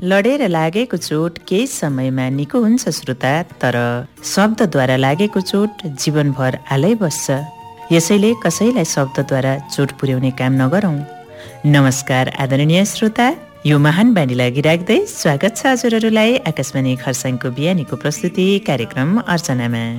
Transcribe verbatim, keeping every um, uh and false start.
लडेर लागेको चोट केही समयमा निको हुन्छ श्रोता, तर शब्दद्वारा लागेको चोट जीवनभर आलै बस्छ। यसैले कसैलाई शब्दद्वारा चोट पुर्याउने काम नगरौँ। नमस्कार आदरणीय श्रोता, यो महान बानीलाई अघि राख्दै स्वागत छ हजुरहरूलाई आकाशवाणी खरसाङको बिहानीको प्रस्तुति कार्यक्रम अर्चनामा।